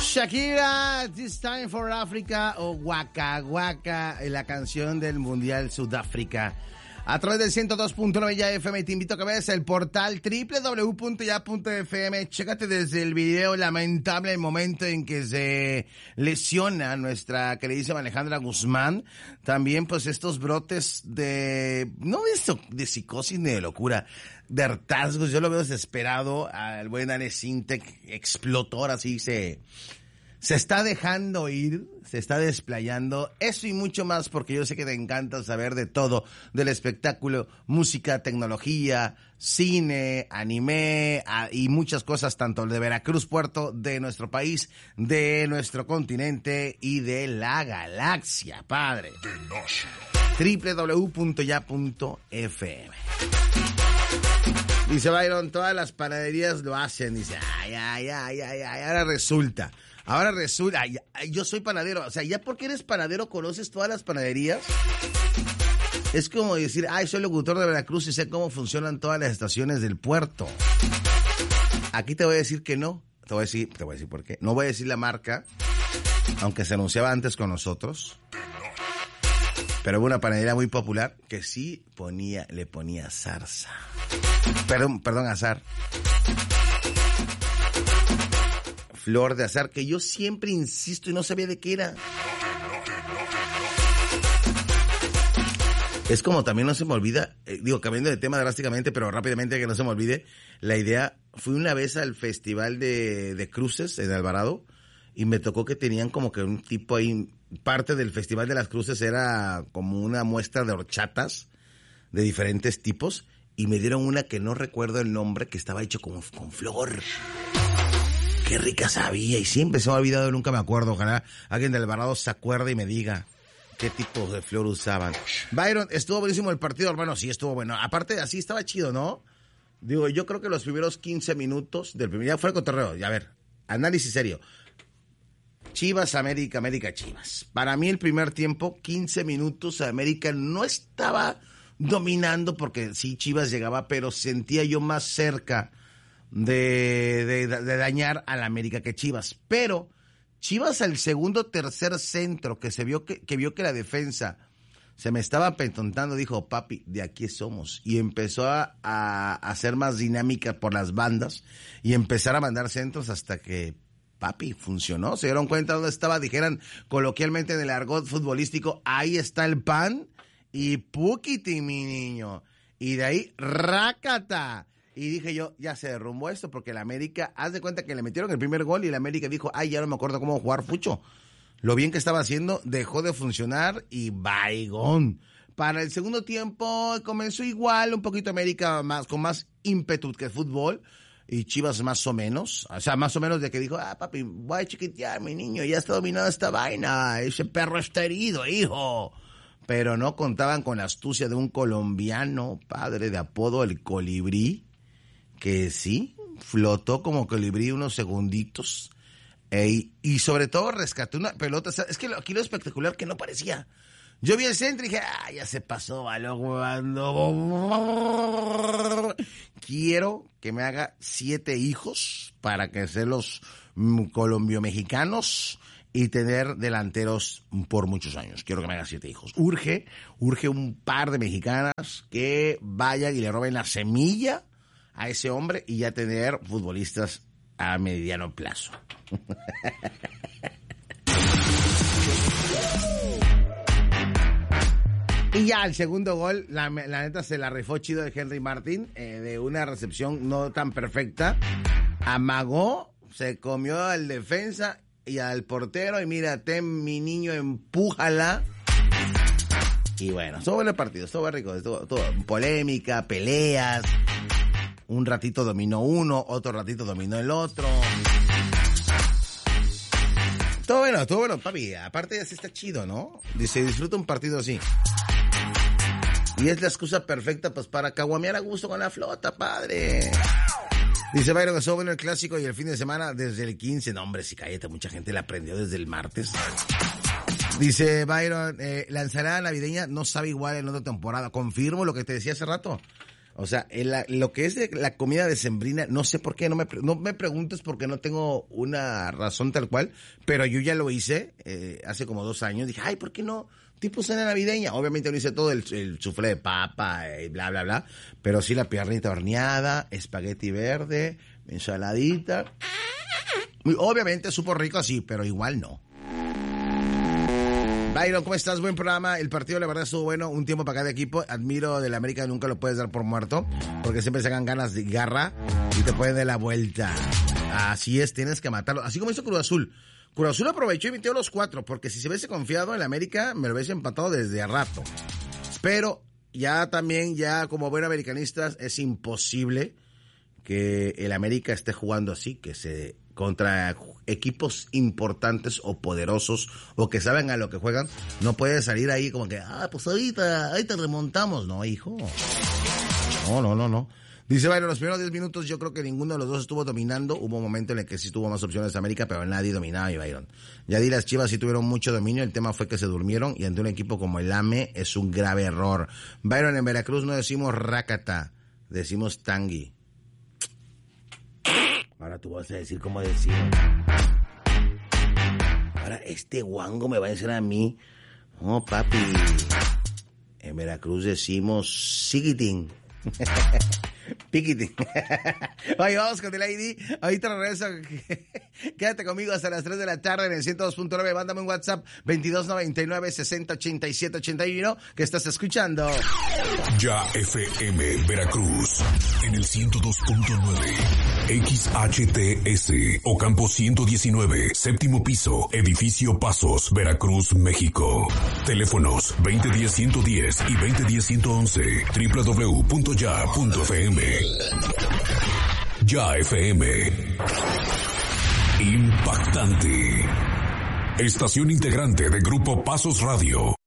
Shakira, This Time for Africa, o Waka Waka, la canción del Mundial Sudáfrica. A través del 102.9 Ya FM te invito a que veas el portal www.ya.fm. Chécate desde el video lamentable el momento en que se lesiona nuestra queridísima Alejandra Guzmán. También pues estos brotes no de psicosis ni de locura, de hartazgos. Yo lo veo desesperado al buen Ale Sintec, explotor, así se está dejando ir, se está desplayando, eso y mucho más, porque yo sé que te encanta saber de todo, del espectáculo, música, tecnología, cine, anime y muchas cosas, tanto de Veracruz, puerto, de nuestro país, de nuestro continente y de la galaxia, padre. www.ya.fm. Dice Byron, todas las panaderías lo hacen, dice, ahora resulta, yo soy panadero, o sea, ya porque eres panadero conoces todas las panaderías. Es como decir, soy locutor de Veracruz y sé cómo funcionan todas las estaciones del puerto. Aquí te voy a decir que no, te voy a decir por qué. No voy a decir la marca, aunque se anunciaba antes con nosotros. Pero hubo una panadería muy popular que sí le ponía zarza. Perdón, azar. Flor de azar, que yo siempre insisto y no sabía de qué era. Es como también no se me olvida, cambiando de tema drásticamente, pero rápidamente que no se me olvide, la idea, fui una vez al festival de cruces en Alvarado y me tocó que tenían como que un tipo ahí, parte del festival de las cruces era como una muestra de horchatas de diferentes tipos y me dieron una que no recuerdo el nombre, que estaba hecho con flor. Qué rica sabía y siempre se me ha olvidado, nunca me acuerdo. Ojalá alguien de Alvarado se acuerde y me diga qué tipo de flor usaban. Byron, estuvo buenísimo el partido, hermano, sí estuvo bueno. Aparte, así estaba chido, ¿no? Yo creo que los primeros 15 minutos del primer, ya fue el cotorreo. Ya, a ver, análisis serio. Chivas, América, Chivas. Para mí el primer tiempo, 15 minutos, América no estaba dominando porque sí, Chivas llegaba, pero sentía yo más cerca de dañar a la América que Chivas. Pero Chivas al segundo, tercer centro que vio que la defensa se me estaba pentontando, dijo, papi, de aquí somos. Y empezó a hacer más dinámica por las bandas y empezar a mandar centros hasta que, papi, funcionó. Se dieron cuenta dónde estaba, dijeran coloquialmente en el argot futbolístico, ahí está el pan y púquiti, mi niño. Y de ahí, rácata. Y dije yo, ya se derrumbó esto, porque el América, haz de cuenta que le metieron el primer gol y el América dijo, ya no me acuerdo cómo jugar fucho. Lo bien que estaba haciendo, dejó de funcionar y baigón. Para el segundo tiempo comenzó igual, un poquito América con más ímpetu que el fútbol, y Chivas más o menos de que dijo, papi, voy a chiquitear, mi niño, ya está dominada esta vaina, ese perro está herido, hijo. Pero no contaban con la astucia de un colombiano, padre de apodo el Colibrí, que sí, flotó como colibrí unos segunditos y sobre todo rescató una pelota. Es que aquí lo espectacular que no parecía. Yo vi el centro y dije, ya se pasó, quiero que me haga 7 hijos para que sean los colombio-mexicanos y tener delanteros por muchos años. Quiero que me haga 7 hijos. Urge un par de mexicanas que vayan y le roben la semilla a ese hombre y ya tener futbolistas a mediano plazo. Y ya el segundo gol, la neta se la rifó chido de Henry Martín, de una recepción no tan perfecta. Amagó, se comió al defensa y al portero y mírate, mi niño, empújala. Y bueno, estuvo bueno el partido, estuvo rico, estuvo polémica, peleas. Un ratito dominó uno, otro ratito dominó el otro. Todo bueno, papi. Aparte así está chido, ¿no? Se disfruta un partido así. Y es la excusa perfecta, pues, para caguamear a gusto con la flota, padre. Dice Byron que estuvo bueno el clásico y el fin de semana desde el 15. No, hombre, sí, cállate, mucha gente la aprendió desde el martes. Dice Byron, la ensalada navideña no sabe igual en otra temporada. Confirmo lo que te decía hace rato. O sea, lo que es de la comida decembrina, no sé por qué, no me preguntes porque no tengo una razón tal cual, pero yo ya lo hice hace como 2 años. Dije, ay, ¿por qué no? Tipo cena navideña. Obviamente no hice todo el soufflé de papa y bla, bla, bla, pero sí la piernita horneada, espagueti verde, ensaladita. Obviamente supo rico así, pero igual no. Byron, ¿cómo estás? Buen programa. El partido, la verdad, estuvo bueno. Un tiempo para cada equipo. Admiro del América, nunca lo puedes dar por muerto, porque siempre sacan ganas de garra y te pueden dar la vuelta. Así es, tienes que matarlo. Así como hizo Cruz Azul. Cruz Azul aprovechó y metió los 4, porque si se hubiese confiado en el América, me lo hubiese empatado desde a rato. Pero ya también, ya como buen americanista, es imposible que el América esté jugando así, que se contra equipos importantes o poderosos o que saben a lo que juegan. No puede salir ahí como que, pues ahorita remontamos. No, hijo. No. Dice Byron, los primeros 10 minutos yo creo que ninguno de los dos estuvo dominando. Hubo un momento en el que sí tuvo más opciones de América, pero nadie dominaba, y Byron. Ya di, las Chivas sí tuvieron mucho dominio, el tema fue que se durmieron, y ante un equipo como el AME es un grave error. Byron, en Veracruz no decimos rácata, decimos tangui. Ahora tú vas a decir cómo decir. Ahora este guango me va a decir a mí. No, papi. En Veracruz decimos sigitín. Piquitín. Oye, vamos con el ID. Ahorita regreso. Quédate conmigo hasta las 3 de la tarde en el 102.9. Mándame un WhatsApp 2299-608781 que estás escuchando. Ya FM Veracruz en el 102.9. XHTS Ocampo 119, séptimo piso, edificio Pasos, Veracruz, México. Teléfonos 2010-110 y 2010-111. www.ya.fm. Ya FM. Impactante. Estación integrante de Grupo Pasos Radio.